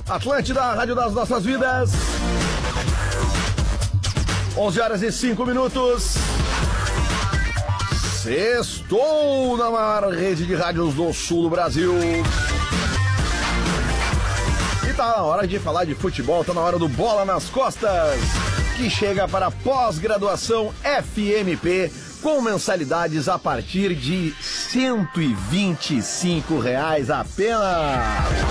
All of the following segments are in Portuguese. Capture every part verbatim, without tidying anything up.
Atlântida, a rádio das nossas vidas. onze horas e cinco minutos. Sextou na maior rede de rádios do sul do Brasil. E tá na hora de falar de futebol, tá na hora do Bola nas Costas, que chega para pós-graduação F M P com mensalidades a partir de cento e vinte e cinco reais apenas.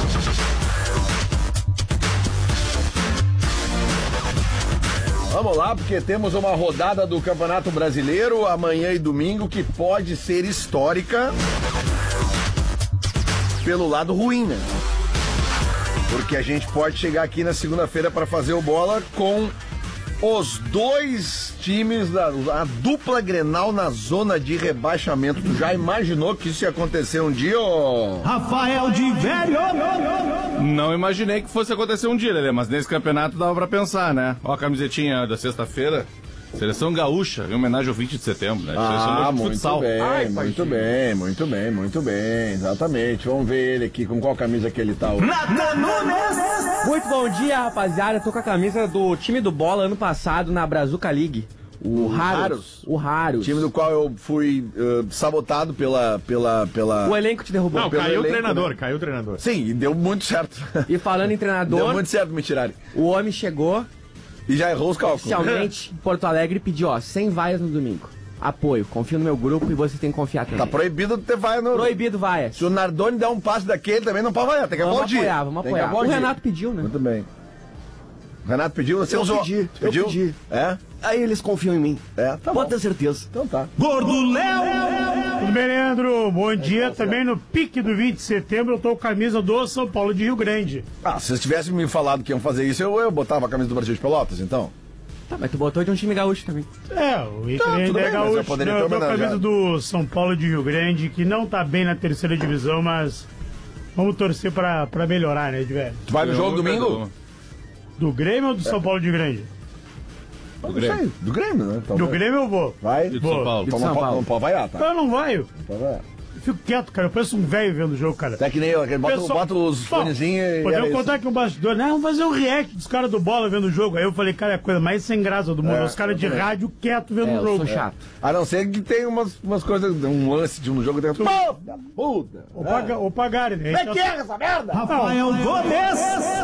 Vamos lá, porque temos uma rodada do Campeonato Brasileiro amanhã e domingo que pode ser histórica pelo lado ruim, né? Porque a gente pode chegar aqui na segunda-feira para fazer o Bola com os dois times, da a dupla Grenal na zona de rebaixamento. Tu já imaginou que isso ia acontecer um dia, ô... Rafael de Velho? Não imaginei que fosse acontecer um dia, Lelê, mas nesse campeonato dava pra pensar, né? Ó a camisetinha da sexta-feira. Seleção Gaúcha, em homenagem ao vinte de setembro, né? Ah, muito futsal. bem, Ai, muito bem, muito bem, muito bem, exatamente. Vamos ver ele aqui, com qual camisa que ele tá hoje. Muito bom dia, rapaziada. Eu tô com a camisa do time do Bola ano passado na Brazuca League. O, o Raros. Raros. O Raros. Time do qual eu fui uh, sabotado pela, pela, pela... O elenco te derrubou. Não, Pelo caiu elenco, o treinador, né? caiu o treinador. Sim, e deu muito certo. E falando em treinador... Deu muito certo me tirarem. O homem chegou... E já errou os cálculos. Oficialmente, Porto Alegre pediu, ó, cem vaias no domingo. Apoio, confio no meu grupo e você tem que confiar também. Tá proibido de ter vaia no... Proibido vaias. Se o Nardoni der um passe daquele, também não pode vaiar, tem que vamos aplaudir. apoiar, vamos tem que apoiar. aplaudir. O Renato pediu, né? Muito bem. O Renato pediu, você Eu usou... pedi, pediu? eu pedi. É? Aí eles confiam em mim. É, tá Pode bom. ter certeza. Então tá. Gordo Léo! Tudo bem, Leandro? Bom dia. Também no pique do vinte de setembro eu tô com a camisa do São Paulo de Rio Grande. Ah, se vocês tivessem me falado que iam fazer isso, eu, eu botava a camisa do Brasil de Pelotas, então. Tá, mas tu botou de um time gaúcho também. É, o Inter Tá, ainda tudo é bem, mas eu gaúcho. poderia Não, ter eu tô com a camisa homenageado. do São Paulo de Rio Grande, que não tá bem na terceira divisão, mas vamos torcer pra, pra melhorar, né, de velho? Tu vai no jogo domingo? Do Grêmio ou do São Paulo de Rio Grande? Do Grêmio. Do Grêmio, né? Então, Do vai. Grêmio eu vou. Vai? E do Vou. São Paulo. Então de não, São pode, Paulo. não pode vaiar, tá? Eu não vai. Não pode vaiar. Eu fico quieto, cara. Eu pareço um velho vendo o jogo, cara. Até que nem eu, aquele bota, Pessoal- bota os Bom, fonezinhos e... Podemos era contar isso. que o bastidor, né? Vamos fazer um react dos caras do Bola vendo o jogo. Aí eu falei, cara, é a coisa mais sem graça do mundo. É, os caras de eu também. rádio quieto vendo É, o eu jogo. sou chato. A não ser que tem umas, umas coisas, um lance de um jogo que tem... Pô, da puta! Ou, paga, ou pagarem, né? Como é que é essa merda? Rafael Gomes!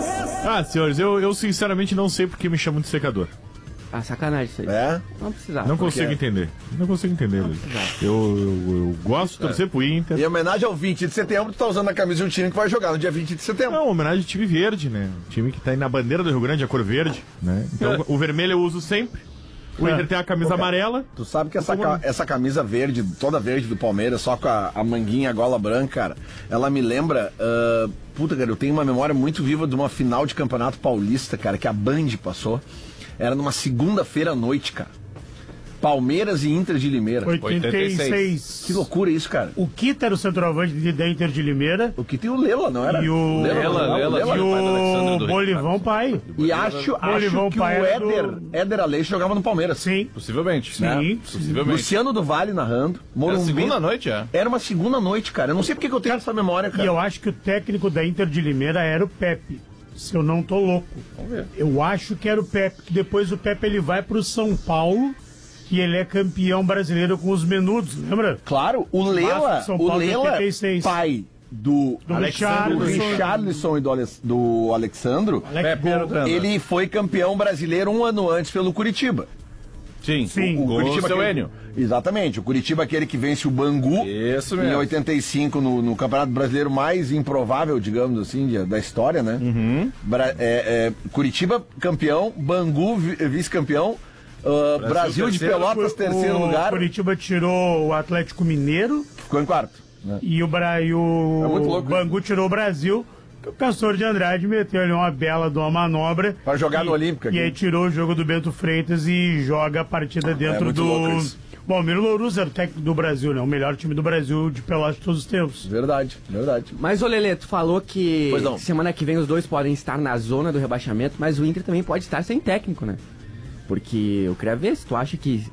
Ah, senhores, eu, eu sinceramente não sei porque me chamam de secador. Ah, sacanagem isso aí. É? Não precisava. Não consigo entender. Não consigo entender, Luiz. Eu, eu, eu gosto de torcer pro Inter. Em homenagem ao vinte de setembro, tu tá usando a camisa de um time que vai jogar no dia vinte de setembro. Não, homenagem ao time verde, né? Time que tá aí na bandeira do Rio Grande, a cor verde, né? Então o vermelho eu uso sempre. O Inter tem a camisa amarela. Tu sabe que essa, ca- essa camisa verde, toda verde do Palmeiras, só com a, a manguinha, a gola branca, cara, ela me lembra... ah, puta, cara, eu tenho uma memória muito viva de uma final de Campeonato Paulista, cara, que a Band passou. Era numa segunda-feira à noite, cara. Palmeiras e Inter de Limeira. oitenta e seis. Que loucura isso, cara. O Kita era o centroavante de- da Inter de Limeira. O que tem o Lela, não era? E o- Lela, não, Lela, E pai do Alexandre o do Bolivão Pai. E acho, acho Bolivão que o pai era do- Éder, Éder Aleixo jogava no Palmeiras. Sim. Possivelmente. Sim. Né? Possivelmente. Luciano do Vale narrando. Era Morumbi. segunda noite, é. Era uma segunda noite, cara. Eu não sei porque que eu tenho essa memória, E cara. eu acho que o técnico da Inter de Limeira era o Pepe. Se eu não tô louco. Vamos ver. Eu acho que era o Pepe, que depois o Pepe ele vai pro São Paulo e ele é campeão brasileiro com os menudos, lembra? Claro, o Lela, Vasco, São o Paulo, Lela, oitenta e seis. pai do, Do Alexandro, do Richarlison. Richarlison e do, Ale- do Alexandro, Alex Pepe era o Gol. treinador. ele foi campeão brasileiro um ano antes pelo Curitiba. Sim. Sim. O Com o seu aquele- Enio. Exatamente, o Curitiba é aquele que vence o Bangu Isso em mesmo. oitenta e cinco no, no Campeonato Brasileiro mais improvável, digamos assim, de- da história, né? Uhum. Bra- é, é, Curitiba campeão, Bangu vi- vice-campeão, ah, Brasil, de terceiro, Pelotas terceiro o lugar, Curitiba tirou o Atlético Mineiro ficou em quarto. Né? e o, Bra... e o... É muito louco Bangu tirou o Brasil. O Castor de Andrade meteu ali uma bela de uma manobra. Pra jogar e, no Olímpico aqui. E aí tirou o jogo do Bento Freitas e joga a partida dentro muito louco do... isso. Bom, o Miro Louros era o técnico do Brasil, né? O melhor time do Brasil de Pelotas de todos os tempos. Verdade, verdade. Mas, ô Lelê, tu falou que Pois não. semana que vem os dois podem estar na zona do rebaixamento, mas o Inter também pode estar sem técnico, né? Porque eu queria ver se tu acha que